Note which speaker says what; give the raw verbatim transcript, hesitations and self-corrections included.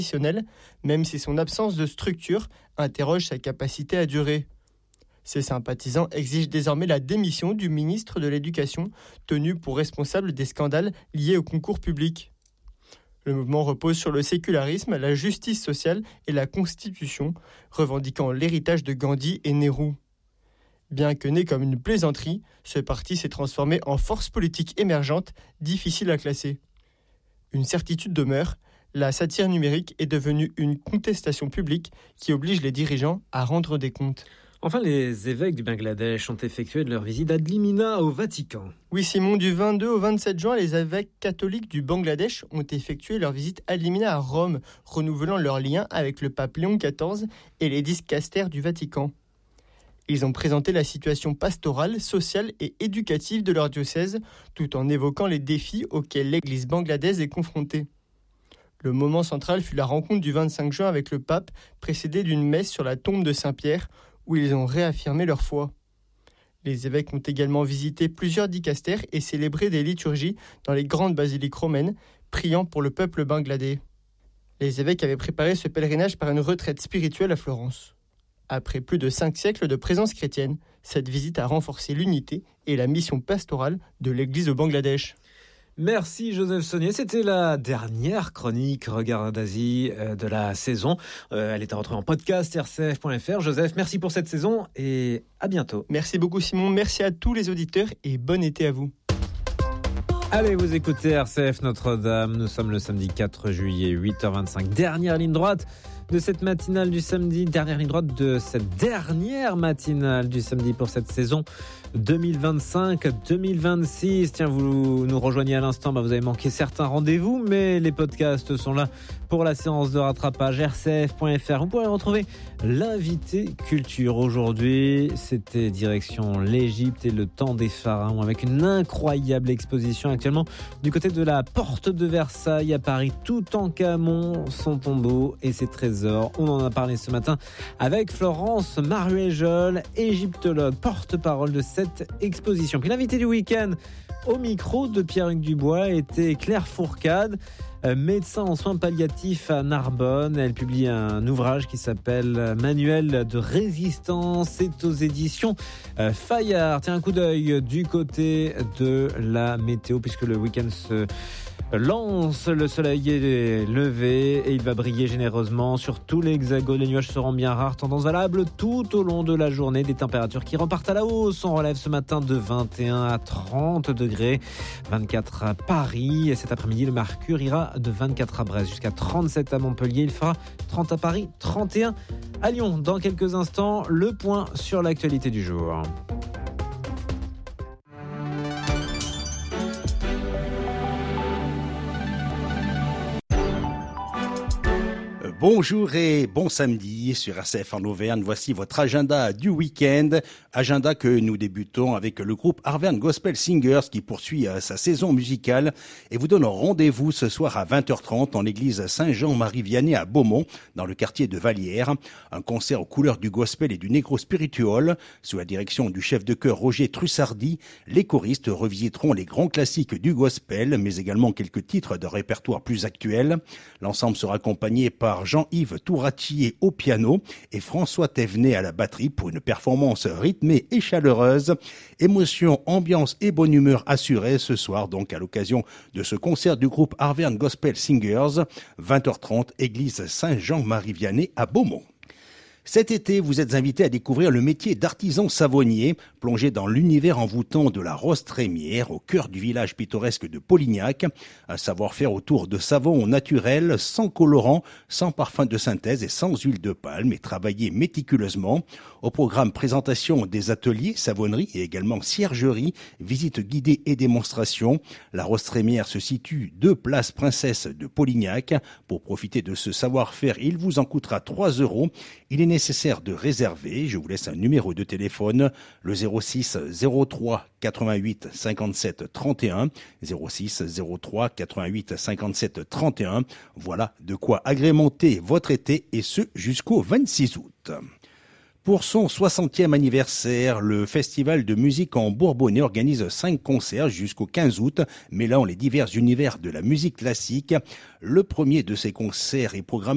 Speaker 1: traditionnel, même si son absence de structure interroge sa capacité à durer. Ses sympathisants exigent désormais la démission du ministre de l'Éducation, tenu pour responsable des scandales liés au concours public. Le mouvement repose sur le sécularisme, la justice sociale et la Constitution, revendiquant l'héritage de Gandhi et Nehru. Bien que né comme une plaisanterie, ce parti s'est transformé en force politique émergente, difficile à classer. Une certitude demeure, la satire numérique est devenue une contestation publique qui oblige les dirigeants à rendre des comptes.
Speaker 2: Enfin, les évêques du Bangladesh ont effectué leur visite ad limina au Vatican.
Speaker 1: Oui, Simon, du vingt-deux au vingt-sept juin, les évêques catholiques du Bangladesh ont effectué leur visite ad limina à Rome, renouvelant leur lien avec le pape Léon quatorze et les dicastères du Vatican. Ils ont présenté la situation pastorale, sociale et éducative de leur diocèse, tout en évoquant les défis auxquels l'Église bangladaise est confrontée. Le moment central fut la rencontre du vingt-cinq juin avec le pape, précédée d'une messe sur la tombe de Saint-Pierre, où ils ont réaffirmé leur foi. Les évêques ont également visité plusieurs dicastères et célébré des liturgies dans les grandes basiliques romaines, priant pour le peuple bangladais. Les évêques avaient préparé ce pèlerinage par une retraite spirituelle à Florence. Après plus de cinq siècles de présence chrétienne, cette visite a renforcé l'unité et la mission pastorale de l'Église au Bangladesh.
Speaker 2: Merci Joseph Saunier, c'était la dernière chronique Regard d'Asie de la saison. Euh, elle est à retrouver en podcast r c f point f r. Joseph, merci pour cette saison et à bientôt.
Speaker 1: Merci beaucoup Simon, merci à tous les auditeurs et bon été à vous.
Speaker 2: Allez, vous écoutez R C F Notre-Dame, nous sommes le samedi quatre juillet, huit heures vingt-cinq, dernière ligne droite de cette matinale du samedi, dernière ligne droite de cette dernière matinale du samedi pour cette saison deux mille vingt-cinq deux mille vingt-six. Tiens, vous nous rejoignez à l'instant, bah vous avez manqué certains rendez-vous, mais les podcasts sont là pour la séance de rattrapage r c f point f r. Vous pourrez retrouver l'invité culture. Aujourd'hui, c'était direction l'Égypte et le temps des pharaons avec une incroyable exposition actuellement du côté de la porte de Versailles à Paris. Toutankhamon, son tombeau et ses trésors. On en a parlé ce matin avec Florence Maruéjol, égyptologue, porte-parole de cette exposition. Puis l'invité du week-end au micro de Pierre-Hugues Dubois était Claire Fourcade, médecin en soins palliatifs à Narbonne. Elle publie un ouvrage qui s'appelle Manuel de résistance. C'est aux éditions Fayard. Tiens, un coup d'œil du côté de la météo puisque le week-end se lance, le soleil est levé et il va briller généreusement sur tout l'hexagone. Les nuages seront bien rares, tendance valable tout au long de la journée. Des températures qui repartent à la hausse. On relève ce matin de vingt et un à trente degrés, vingt-quatre à Paris. Et cet après-midi, le mercure ira de vingt-quatre à Brest jusqu'à trente-sept à Montpellier. Il fera trente à Paris, trente et un à Lyon. Dans quelques instants, le point sur l'actualité du jour.
Speaker 3: Bonjour et bon samedi sur R C F en Auvergne. Voici votre agenda du week-end. Agenda que nous débutons avec le groupe Arverne Gospel Singers qui poursuit sa saison musicale et vous donne rendez-vous ce soir à vingt heures trente en l'église Saint-Jean-Marie-Vianney à Beaumont, dans le quartier de Vallières. Un concert aux couleurs du gospel et du negro spiritual. Sous la direction du chef de chœur Roger Trussardi, les choristes revisiteront les grands classiques du gospel, mais également quelques titres de répertoire plus actuels. L'ensemble sera accompagné par Jean-Yves Touratier au piano et François Thévenet à la batterie pour une performance rythmée et chaleureuse. Émotion, ambiance et bonne humeur assurée ce soir donc à l'occasion de ce concert du groupe Arverne Gospel Singers, vingt heures trente, église Saint-Jean-Marie-Vianney à Beaumont. Cet été, vous êtes invité à découvrir le métier d'artisan savonnier, plongé dans l'univers envoûtant de la rose trémière au cœur du village pittoresque de Polignac. Un savoir-faire autour de savons naturels, sans colorant, sans parfum de synthèse et sans huile de palme, et travaillé méticuleusement. Au programme présentation des ateliers, savonnerie et également ciergerie, visites guidées et démonstrations. La rose trémière se situe deux places Princesse de Polignac. Pour profiter de ce savoir-faire, il vous en coûtera trois euros. Il est nécessaire de réserver. Je vous laisse un numéro de téléphone, le zéro six zéro trois quatre-vingt-huit cinquante-sept trente et un, zéro six zéro trois quatre-vingt-huit cinquante-sept trente et un. Voilà de quoi agrémenter votre été et ce jusqu'au vingt-six août. Pour son soixantième anniversaire, le Festival de musique en Bourbonnais organise cinq concerts jusqu'au quinze août, mêlant les divers univers de la musique classique. Le premier de ces concerts est programmé